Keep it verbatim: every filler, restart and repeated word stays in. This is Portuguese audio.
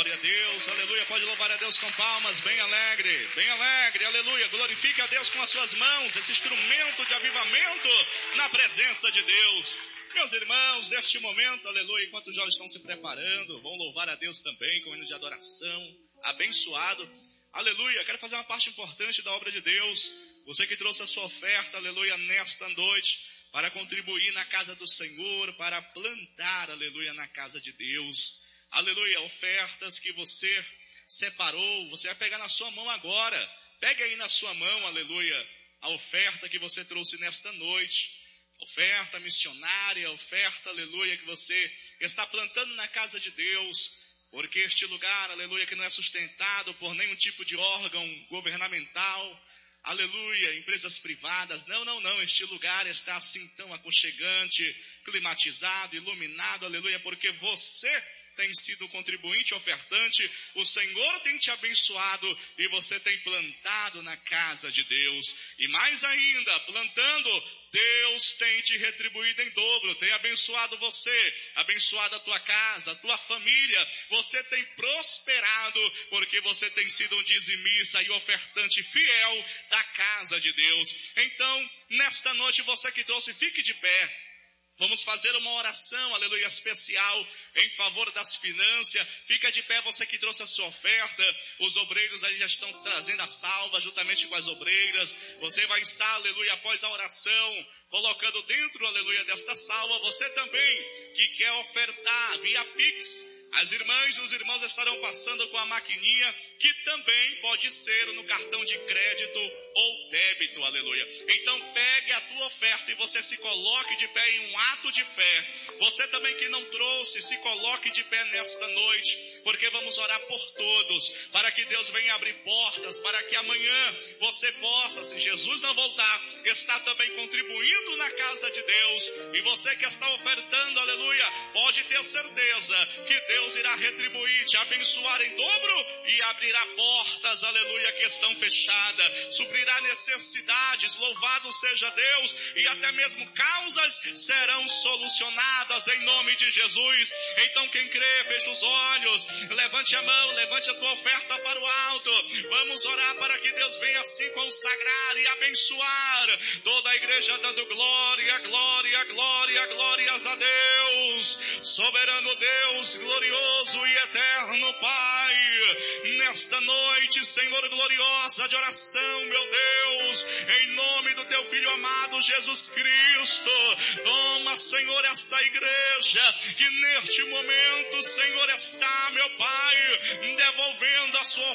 Glória a Deus, aleluia. Pode louvar a Deus com palmas, bem alegre, bem alegre, aleluia. Glorifique a Deus com as suas mãos, esse instrumento de avivamento na presença de Deus. Meus irmãos, neste momento, aleluia, enquanto os jovens estão se preparando, vão louvar a Deus também com o hino de adoração, abençoado, aleluia. Quero fazer uma parte importante da obra de Deus. Você que trouxe a sua oferta, aleluia, nesta noite, para contribuir na casa do Senhor, para plantar, aleluia, na casa de Deus. Aleluia, ofertas que você separou, você vai pegar na sua mão agora. Pegue aí na sua mão, aleluia, a oferta que você trouxe nesta noite. Oferta missionária, oferta, aleluia, que você está plantando na casa de Deus. Porque este lugar, aleluia, que não é sustentado por nenhum tipo de órgão governamental, aleluia, empresas privadas, não, não, não, este lugar está assim tão aconchegante, climatizado, iluminado, aleluia, porque você tem sido contribuinte, ofertante, o Senhor tem te abençoado e você tem plantado na casa de Deus. E mais ainda, plantando, Deus tem te retribuído em dobro, tem abençoado você, abençoado a tua casa, a tua família. Você tem prosperado porque você tem sido um dizimista e ofertante fiel da casa de Deus. Então, nesta noite, você que trouxe, fique de pé. Vamos fazer uma oração, aleluia, especial em favor das finanças. Fica de pé você que trouxe a sua oferta. Os obreiros aí já estão trazendo a salva juntamente com as obreiras. Você vai estar, aleluia, após a oração, colocando dentro, aleluia, desta salva. Você também que quer ofertar via Pix. As irmãs e os irmãos estarão passando com a maquininha, que também pode ser no cartão de crédito ou débito, aleluia. Então pegue a tua oferta e você se coloque de pé em um ato de fé. Você também que não trouxe, se coloque de pé nesta noite, porque vamos orar por todos, para que Deus venha abrir portas, para que amanhã você possa, se Jesus não voltar, estar também contribuindo na casa de Deus. E você que está ofertando, aleluia, pode ter certeza que Deus Deus irá retribuir, te abençoar em dobro e abrirá portas, aleluia, que estão fechadas, suprirá necessidades, louvado seja Deus, e até mesmo causas serão solucionadas em nome de Jesus. Então quem crê, feche os olhos, levante a mão, levante a tua oferta para o alto, vamos orar para que Deus venha assim consagrar e abençoar toda a igreja, dando glória, glória, glória, glórias a Deus, soberano Deus, glorioso e eterno Pai, nesta noite, Senhor, gloriosa de oração, meu Deus, em nome do teu Filho amado Jesus Cristo, toma, Senhor, esta igreja, que neste momento, Senhor, está, meu Pai, devolvendo a sua